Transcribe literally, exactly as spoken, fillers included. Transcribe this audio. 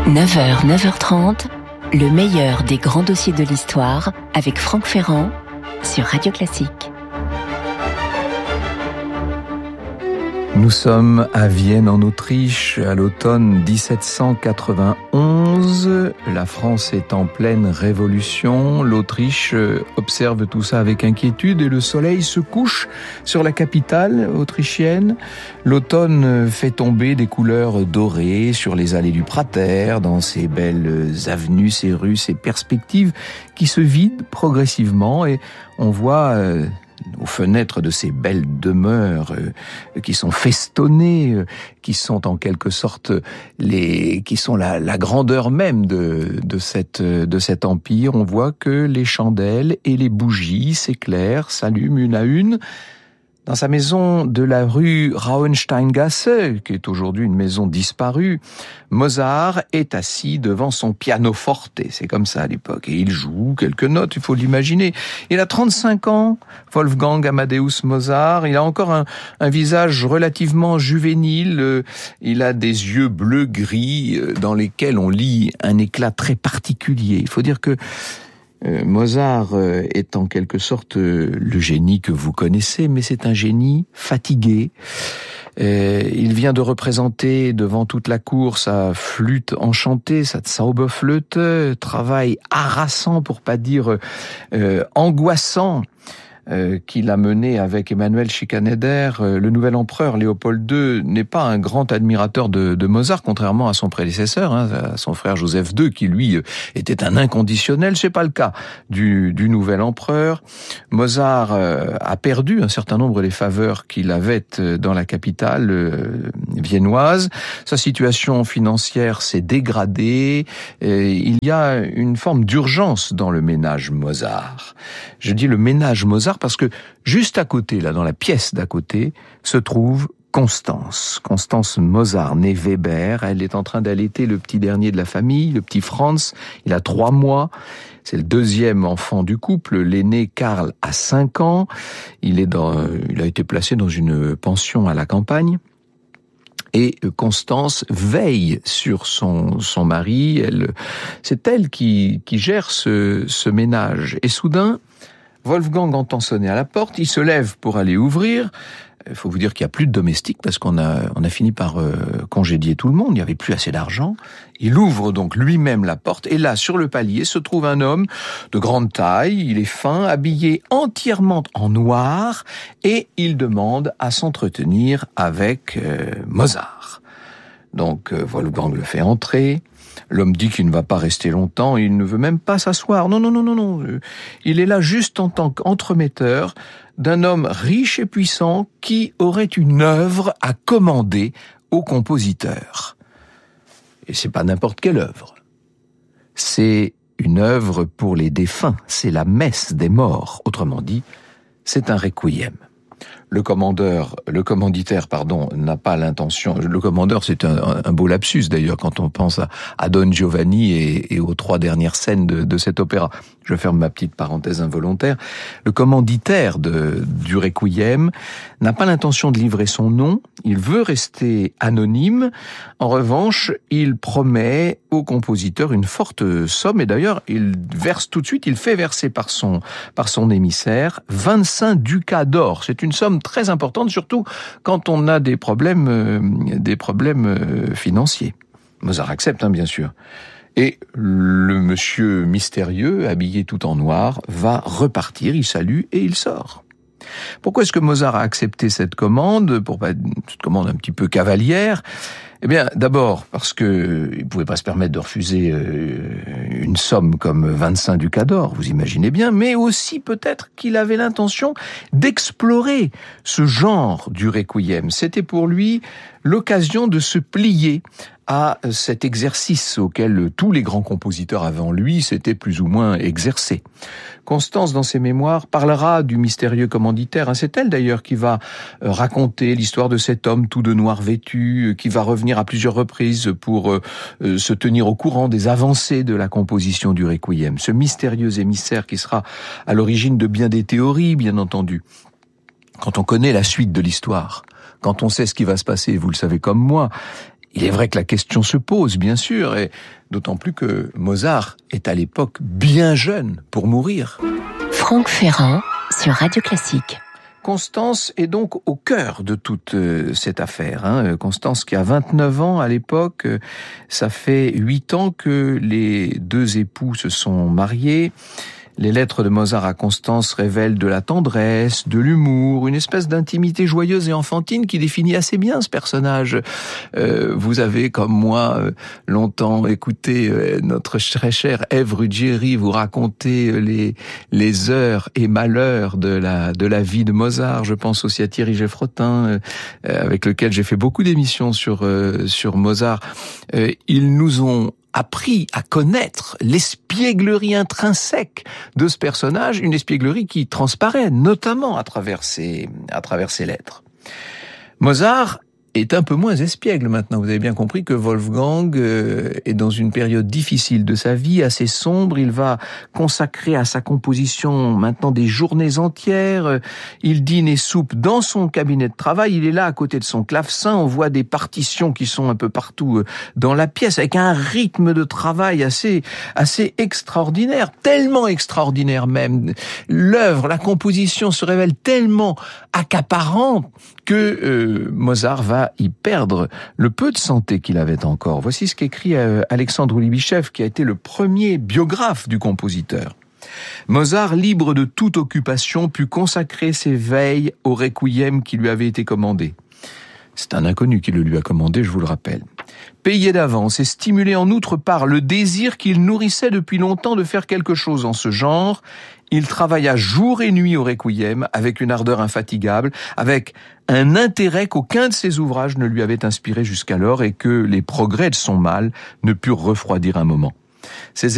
neuf heures, neuf heures trente, le meilleur des grands dossiers de l'histoire avec Franck Ferrand sur Radio Classique. Nous sommes à Vienne en Autriche à l'automne dix-sept cent quatre-vingt-onze. La France est en pleine révolution. L'Autriche observe tout ça avec inquiétude et le soleil se couche sur la capitale autrichienne. L'automne fait tomber des couleurs dorées sur les allées du Prater, dans ces belles avenues, ces rues, ces perspectives qui se vident progressivement et on voit euh, aux fenêtres de ces belles demeures euh, qui sont festonnées, euh, qui sont en quelque sorte les, qui sont la, la grandeur même de, de cette, de cet empire. On voit que les chandelles et les bougies s'éclairent, s'allument une à une. Dans sa maison de la rue Rauhensteingasse, qui est aujourd'hui une maison disparue, Mozart est assis devant son pianoforte. C'est comme ça à l'époque. Et il joue quelques notes, il faut l'imaginer. Il a trente-cinq ans, Wolfgang Amadeus Mozart. Il a encore un, un visage relativement juvénile. Il a des yeux bleu-gris dans lesquels on lit un éclat très particulier. Il faut dire que Euh, Mozart euh, est en quelque sorte euh, le génie que vous connaissez, mais c'est un génie fatigué. Euh, il vient de représenter devant toute la cour sa flûte enchantée, sa Zauberflöte, travail harassant pour pas dire euh, angoissant. Euh, qu'il a mené avec Emmanuel Schikaneder. Euh, le nouvel empereur Léopold deux n'est pas un grand admirateur de, de Mozart, contrairement à son prédécesseur, hein, à son frère Joseph deux, qui lui euh, était un inconditionnel. C'est pas le cas du, du nouvel empereur. Mozart euh, a perdu un certain nombre des faveurs qu'il avait dans la capitale euh, viennoise. Sa situation financière s'est dégradée. Et il y a une forme d'urgence dans le ménage Mozart. Je dis le ménage Mozart parce que juste à côté, là, dans la pièce d'à côté, se trouve Constance. Constance Mozart, née Weber. Elle est en train d'allaiter le petit dernier de la famille, le petit Franz. Il a trois mois. C'est le deuxième enfant du couple. L'aîné, Karl, a cinq ans. Il est dans, il a été placé dans une pension à la campagne. Et Constance veille sur son, son mari. Elle, c'est elle qui, qui gère ce, ce ménage. Et soudain, Wolfgang entend sonner à la porte, il se lève pour aller ouvrir. Il faut vous dire qu'il n'y a plus de domestiques parce qu'on a, on a fini par euh, congédier tout le monde, il n'y avait plus assez d'argent. Il ouvre donc lui-même la porte et là, sur le palier, se trouve un homme de grande taille, il est fin, habillé entièrement en noir et il demande à s'entretenir avec euh, Mozart. Donc euh, Wolfgang le fait entrer. L'homme dit qu'il ne va pas rester longtemps, il ne veut même pas s'asseoir. Non, non, non, non, non. Il est là juste en tant qu'entremetteur d'un homme riche et puissant qui aurait une œuvre à commander au compositeur. Et c'est pas n'importe quelle œuvre. C'est une œuvre pour les défunts. C'est la messe des morts. Autrement dit, c'est un requiem. Le commandeur, le commanditaire, pardon, n'a pas l'intention. Le commandeur, c'est un, un beau lapsus d'ailleurs quand on pense à, à Don Giovanni et, et aux trois dernières scènes de, de cet opéra. Je ferme ma petite parenthèse involontaire. Le commanditaire de, du Requiem n'a pas l'intention de livrer son nom. Il veut rester anonyme. En revanche, il promet au compositeur une forte somme et d'ailleurs, il verse tout de suite, il fait verser par son par son émissaire vingt-cinq ducats d'or. C'est une somme très importante, surtout quand on a des problèmes, euh, des problèmes euh, financiers. Mozart accepte, hein, bien sûr. Et le monsieur mystérieux, habillé tout en noir, va repartir, il salue et il sort. Pourquoi est-ce que Mozart a accepté cette commande, pour pas cette commande un petit peu cavalière? Eh bien, d'abord, parce que il pouvait pas se permettre de refuser une somme comme vingt-cinq ducats d'or, vous imaginez bien, mais aussi peut-être qu'il avait l'intention d'explorer ce genre du requiem. C'était pour lui l'occasion de se plier à cet exercice auquel tous les grands compositeurs avant lui s'étaient plus ou moins exercés. Constance, dans ses mémoires, parlera du mystérieux commanditaire. C'est elle d'ailleurs qui va raconter l'histoire de cet homme tout de noir vêtu, qui va revenir à plusieurs reprises pour euh, se tenir au courant des avancées de la composition du Requiem. Ce mystérieux émissaire qui sera à l'origine de bien des théories, bien entendu. Quand on connaît la suite de l'histoire, quand on sait ce qui va se passer, vous le savez comme moi, Il est vrai que la question se pose, bien sûr, et d'autant plus que Mozart est à l'époque bien jeune pour mourir. Franck Ferrand sur Radio Classique. Constance est donc au cœur de toute euh, cette affaire. Hein. Constance qui a vingt-neuf ans à l'époque, euh, ça fait huit ans que les deux époux se sont mariés. Les lettres de Mozart à Constance révèlent de la tendresse, de l'humour, une espèce d'intimité joyeuse et enfantine qui définit assez bien ce personnage. Euh, vous avez, comme moi, euh, longtemps écouté euh, notre très chère Ève Ruggieri vous raconter les les heures et malheurs de la de la vie de Mozart. Je pense aussi à Thierry Geffrotin, euh, avec lequel j'ai fait beaucoup d'émissions sur euh, sur Mozart. Euh, ils nous ont appris à connaître l'espièglerie intrinsèque de ce personnage, une espièglerie qui transparaît notamment à travers ses, à travers ses lettres. Mozart est un peu moins espiègle maintenant. Vous avez bien compris que Wolfgang euh, est dans une période difficile de sa vie, assez sombre. Il va consacrer à sa composition maintenant des journées entières. Il dîne et soupe dans son cabinet de travail. Il est là à côté de son clavecin. On voit des partitions qui sont un peu partout dans la pièce, avec un rythme de travail assez, assez extraordinaire, tellement extraordinaire même. L'œuvre, la composition se révèle tellement accaparante que euh, Mozart va y perdre le peu de santé qu'il avait encore. Voici ce qu'écrit euh, Alexandre Oulibichev, qui a été le premier biographe du compositeur. Mozart, libre de toute occupation, put consacrer ses veilles au requiem qui lui avait été commandé. C'est un inconnu qui le lui a commandé, je vous le rappelle. Payé d'avance et stimulé en outre par le désir qu'il nourrissait depuis longtemps de faire quelque chose en ce genre, il travailla jour et nuit au requiem avec une ardeur infatigable, avec un intérêt qu'aucun de ses ouvrages ne lui avait inspiré jusqu'alors et que les progrès de son mal ne purent refroidir un moment. Ses